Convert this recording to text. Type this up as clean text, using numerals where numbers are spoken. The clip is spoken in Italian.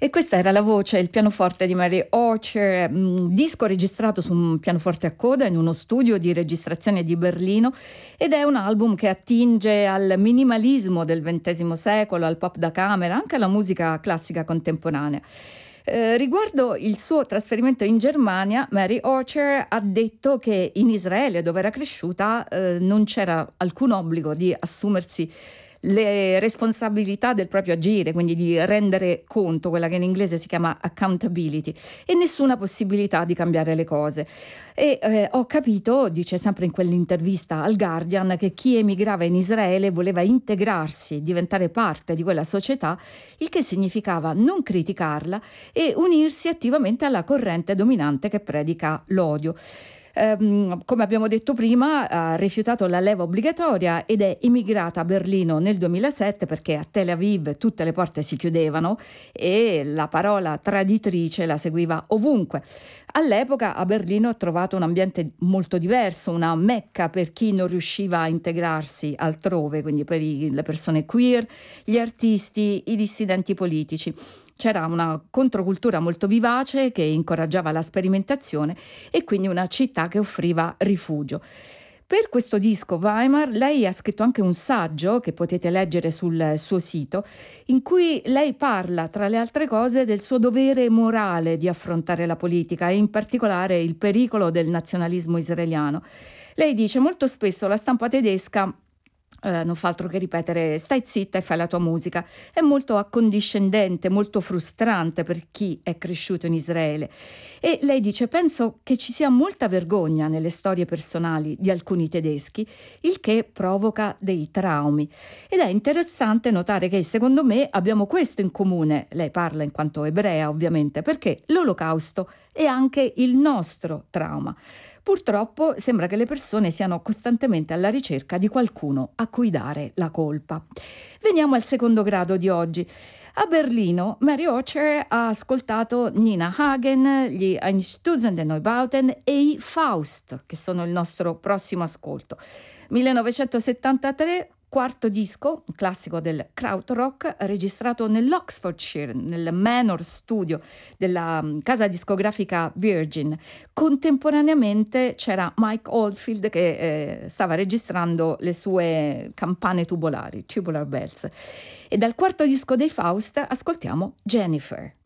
E questa era la voce, il pianoforte di Mary Archer, disco registrato su un pianoforte a coda in uno studio di registrazione di Berlino, ed è un album che attinge al minimalismo del XX secolo, al pop da camera, anche alla musica classica contemporanea. Riguardo il suo trasferimento in Germania, Mary Archer ha detto che in Israele, dove era cresciuta, non c'era alcun obbligo di assumersi le responsabilità del proprio agire, quindi di rendere conto, quella che in inglese si chiama accountability, e nessuna possibilità di cambiare le cose. E ho capito, dice sempre in quell'intervista al Guardian, che chi emigrava in Israele voleva integrarsi, diventare parte di quella società, il che significava non criticarla e unirsi attivamente alla corrente dominante che predica l'odio. Come abbiamo detto prima, ha rifiutato la leva obbligatoria ed è emigrata a Berlino nel 2007 perché a Tel Aviv tutte le porte si chiudevano e la parola traditrice la seguiva ovunque. All'epoca a Berlino ha trovato un ambiente molto diverso, una mecca per chi non riusciva a integrarsi altrove, quindi per le persone queer, gli artisti, i dissidenti politici. C'era una controcultura molto vivace che incoraggiava la sperimentazione e quindi una città che offriva rifugio. Per questo disco Weimar lei ha scritto anche un saggio che potete leggere sul suo sito, in cui lei parla, tra le altre cose, del suo dovere morale di affrontare la politica e in particolare il pericolo del nazionalismo israeliano. Lei dice: molto spesso la stampa tedesca non fa altro che ripetere stai zitta e fai la tua musica. È molto accondiscendente, molto frustrante per chi è cresciuto in Israele. E lei dice: penso che ci sia molta vergogna nelle storie personali di alcuni tedeschi, il che provoca dei traumi. Ed è interessante notare che secondo me abbiamo questo in comune, lei parla in quanto ebrea ovviamente, perché l'Olocausto è anche il nostro trauma. Purtroppo sembra che le persone siano costantemente alla ricerca di qualcuno a cui dare la colpa. Veniamo al secondo grado di oggi. A Berlino Mary Archer ha ascoltato Nina Hagen, gli Einstürzende Neubauten e i Faust, che sono il nostro prossimo ascolto. 1973, quarto disco, un classico del krautrock, registrato nell'Oxfordshire, nel Manor Studio della casa discografica Virgin. Contemporaneamente c'era Mike Oldfield che stava registrando le sue campane tubolari, Tubular Bells. E dal quarto disco dei Faust ascoltiamo Jennifer.